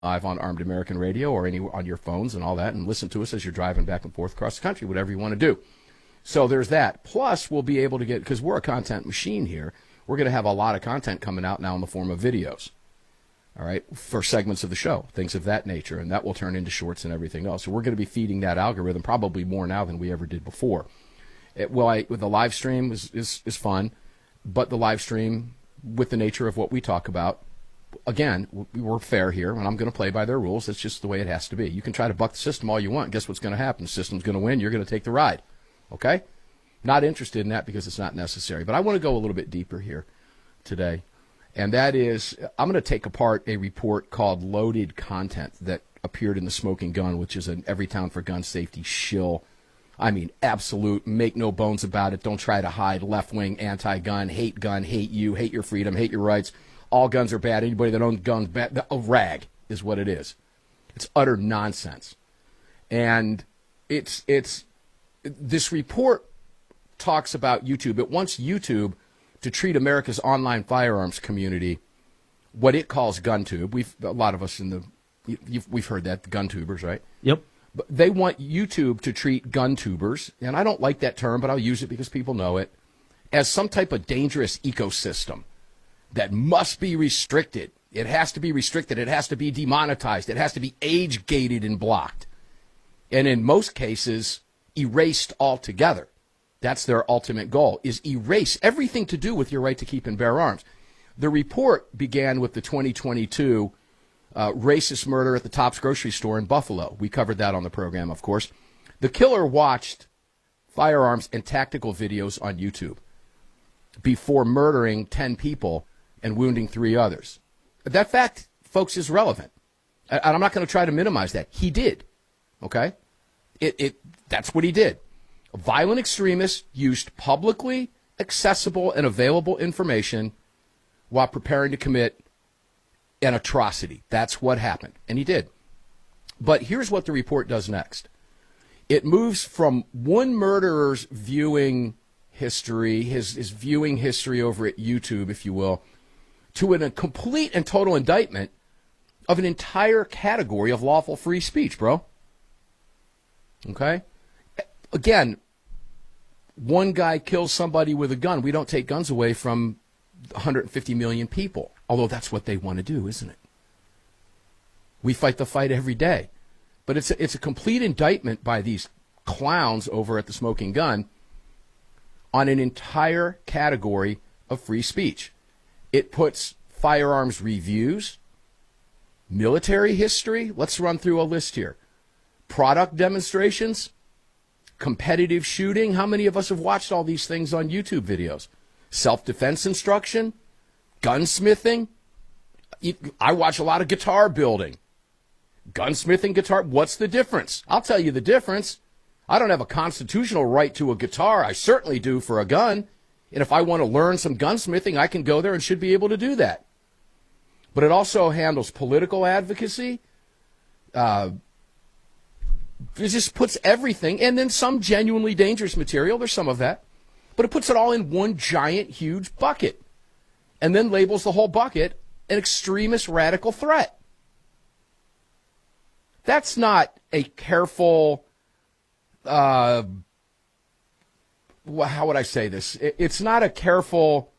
live on Armed American Radio or on your phones and all that, and listen to us as you're driving back and forth across the country, whatever you want to do. So there's that. Plus, we'll be able to get, because we're a content machine here, we're going to have a lot of content coming out now in the form of videos, all right, for segments of the show, things of that nature, and that will turn into shorts and everything else. So we're going to be feeding that algorithm probably more now than we ever did before. With the live stream is fun, but the live stream, with the nature of what we talk about, again, we're fair here, and I'm going to play by their rules. It's just the way it has to be. You can try to buck the system all you want. Guess what's going to happen? The system's going to win. You're going to take the ride. Okay? Not interested in that because it's not necessary. But I want to go a little bit deeper here today, and that is I'm going to take apart a report called Loaded Content that appeared in the Smoking Gun, which is an Everytown for Gun Safety shill. I mean, absolute, make no bones about it. Don't try to hide left-wing, anti-gun, hate you, hate your freedom, hate your rights. All guns are bad. Anybody that owns guns, bad. A rag is what it is. It's utter nonsense. And this report talks about YouTube. It wants YouTube to treat America's online firearms community what it calls GunTube. A lot of us we've heard that, the GunTubers, right? Yep. But they want YouTube to treat GunTubers, and I don't like that term, but I'll use it because people know it, as some type of dangerous ecosystem that must be restricted. It has to be restricted. It has to be demonetized. It has to be age-gated and blocked. And in most cases, erased altogether. That's their ultimate goal, is erase everything to do with your right to keep and bear arms. The report began with the 2022 racist murder at the Tops grocery store in Buffalo. We covered that on the program, of course. The killer watched firearms and tactical videos on YouTube before murdering 10 people and wounding 3 others. That fact, folks, is relevant. And I'm not going to try to minimize that. He did. Okay? That's what he did. A violent extremist used publicly accessible and available information while preparing to commit an atrocity. That's what happened. And he did. But here's what the report does next. It moves from one murderer's viewing history, his viewing history over at YouTube, if you will, to a complete and total indictment of an entire category of lawful free speech, bro. Okay? Again, one guy kills somebody with a gun. We don't take guns away from 150 million people, although that's what they want to do, isn't it? We fight the fight every day. But it's a complete indictment by these clowns over at the Smoking Gun on an entire category of free speech. It puts firearms reviews, military history. Let's run through a list here. Product demonstrations, competitive shooting. How many of us have watched all these things on YouTube videos? Self-defense instruction, gunsmithing. I watch a lot of guitar building. Gunsmithing, guitar, what's the difference? I'll tell you the difference. I don't have a constitutional right to a guitar. I certainly do for a gun. And if I want to learn some gunsmithing, I can go there and should be able to do that. But it also handles political advocacy. It just puts everything, and then some genuinely dangerous material. There's some of that. But it puts it all in one giant, huge bucket. And then labels the whole bucket an extremist radical threat. That's not a careful, how would I say this? It's not a careful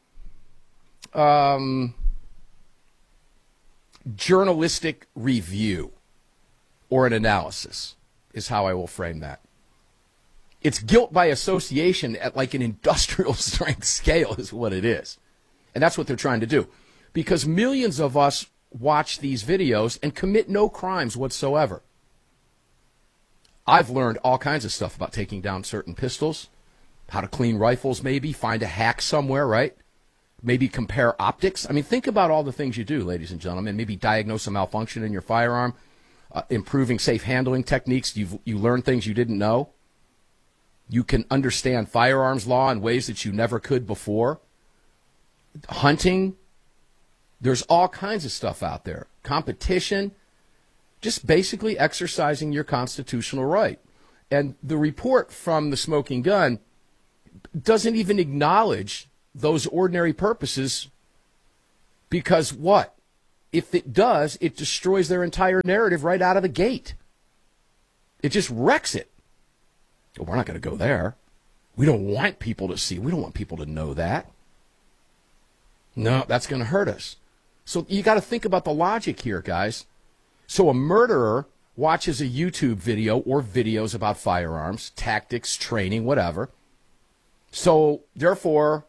journalistic review or an analysis is how I will frame that. It's guilt by association at like an industrial strength scale is what it is. And that's what they're trying to do. Because millions of us watch these videos and commit no crimes whatsoever. I've learned all kinds of stuff about taking down certain pistols, how to clean rifles maybe, find a hack somewhere, right? Maybe compare optics. I mean, think about all the things you do, ladies and gentlemen. Maybe diagnose a malfunction in your firearm, improving safe handling techniques. You learn things you didn't know. You can understand firearms law in ways that you never could before. Hunting. There's all kinds of stuff out there. Competition. Just basically exercising your constitutional right. And the report from the Smoking Gun doesn't even acknowledge those ordinary purposes because what? if it does, it destroys their entire narrative right out of the gate. It just wrecks it. Well, we're not going to go there. We don't want people to see. We don't want people to know that. No, that's going to hurt us. So you got to think about the logic here, guys. So a murderer watches a YouTube video or videos about firearms, tactics, training, whatever. So therefore,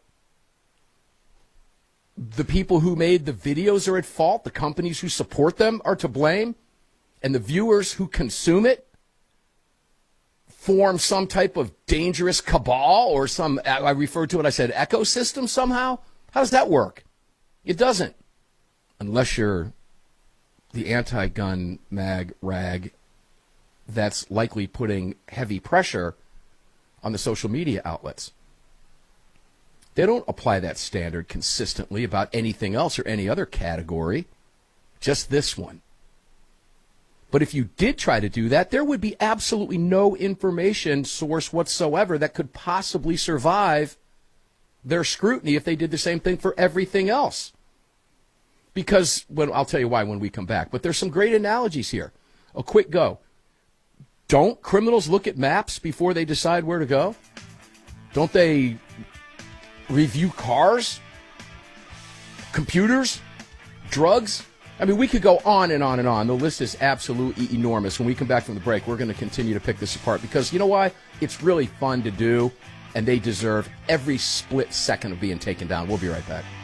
the people who made the videos are at fault. The companies who support them are to blame. And the viewers who consume it form some type of dangerous cabal or some, I referred to it, I said ecosystem somehow. How does that work? It doesn't. Unless you're the anti-gun mag rag that's likely putting heavy pressure on the social media outlets. They don't apply that standard consistently about anything else or any other category, just this one. But if you did try to do that, there would be absolutely no information source whatsoever that could possibly survive their scrutiny if they did the same thing for everything else. Because, well, I'll tell you why when we come back, but there's some great analogies here. A quick go. Don't criminals look at maps before they decide where to go? Don't they review cars, computers, drugs? I mean, we could go on and on and on. The list is absolutely enormous. When we come back from the break, we're going to continue to pick this apart because, you know why? It's really fun to do, and they deserve every split second of being taken down. We'll be right back.